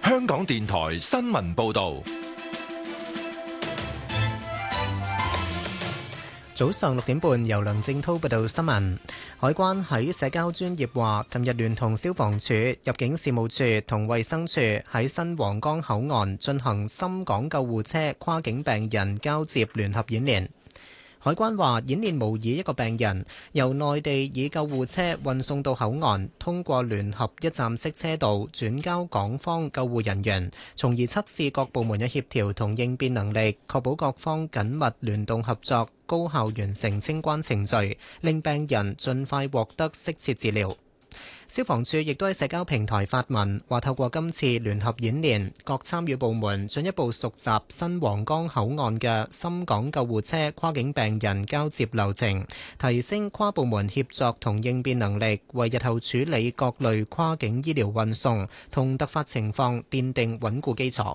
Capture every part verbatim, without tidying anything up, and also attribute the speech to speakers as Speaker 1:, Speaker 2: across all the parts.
Speaker 1: 香港電台新聞報道。
Speaker 2: 早上六點半，由梁正滔報道新聞。海關喺社交專頁話，近日聯同消防處、入境事務處同衛生署喺新皇崗口岸進行深港救護車跨境病人交接聯合演練。海關話，演練模擬一個病人由內地以救護車運送到口岸，通過聯合一站式車道轉交港方救護人員，從而測試各部門嘅協調同應變能力，確保各方緊密聯動合作，高效完成清關程序，令病人盡快獲得適切治療。消防處亦都喺社交平台發文，話透過今次聯合演練，各參與部門進一步熟習新皇崗口岸嘅深港救護車跨境病人交接流程，提升跨部門協作同應變能力，為日後處理各類跨境醫療運送同突發情況奠定穩固基礎。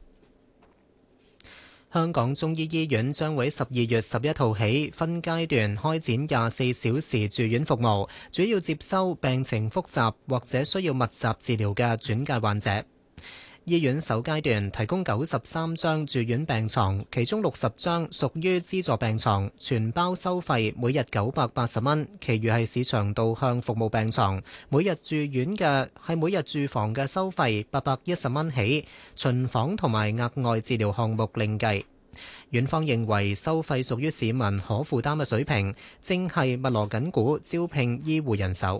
Speaker 2: 香港中醫醫院將會十二月十一號起分階段開展廿四小時住院服務，主要接收病情複雜或者需要密集治療嘅轉介患者。醫院首階段提供九十三張住院病床，其中六十張屬於資助病床，全包收費每日九百八十蚊，其餘係市場導向服務病床，每日住院嘅係每日住房嘅收費八百一十蚊起，巡房同埋額外治療項目另計。院方認為收費屬於市民可負擔嘅水平，正係密鑼緊鼓招聘醫護人手。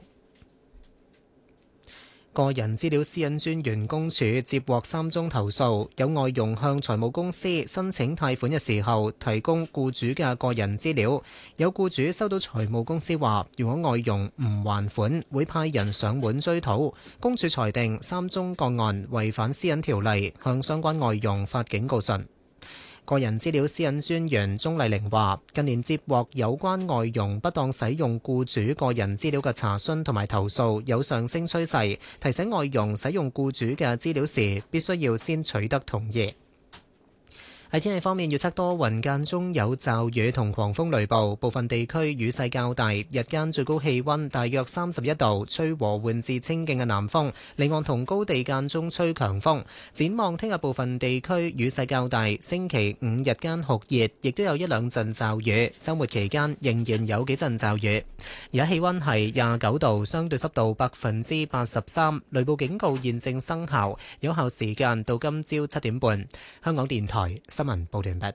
Speaker 2: 個人資料私隱專員公署接獲三宗投訴，有外傭向財務公司申請貸款嘅時候提供僱主嘅個人資料，有僱主收到財務公司話，如果外傭唔還款，會派人上門追討。公署裁定三宗個案違反私隱條例，向相關外傭發警告信。個人資料私隱專員鍾麗玲話，近年接獲有關外傭不當使用僱主個人資料嘅查詢同埋投訴有上升趨勢，提醒外傭使用僱主嘅資料時，必須要先取得同意。喺天氣方面，預測多雲間中有驟雨同狂風雷暴，部分地區雨勢較大，日間最高氣溫大約三十一度，吹和緩至清勁嘅南風，離岸同高地間中吹強風。展望聽日部分地區雨勢較大，星期五日間酷熱，亦都有一兩陣驟雨，週末期間仍然有幾陣驟雨。而家氣溫係廿九度，相對濕度百分之八十三，雷暴警告現正生效，有效時間到今朝七點半。香港電台新聞報道完畢。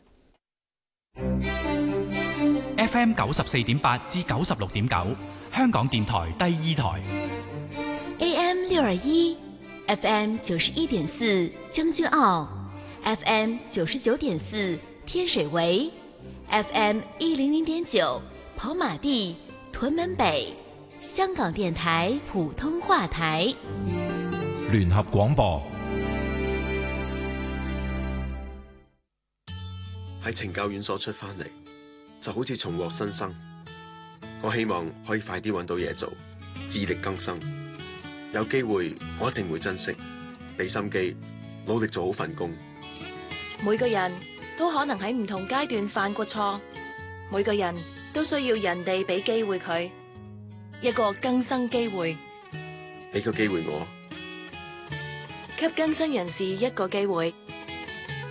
Speaker 3: F M 九十四點八至九十六點九，香港電台第二台。
Speaker 4: A M 六二一，F M 九十一點四將軍澳 ，F M 九十九點四天水圍 ，F M 一零零點九跑馬地、屯門北，香港電台普通話台。
Speaker 1: 聯合廣播。
Speaker 5: 喺懲教院所出翻嚟，就好似重獲新生。我希望可以快啲揾到嘢做，自力更生。有機會，我一定會珍惜，俾心機，努力做好份工。
Speaker 6: 每個人都可能喺唔同階段犯過錯，每個人都需要人哋俾機會佢，一個更生機會。
Speaker 5: 俾個機會我，
Speaker 6: 給更生人士一個機會。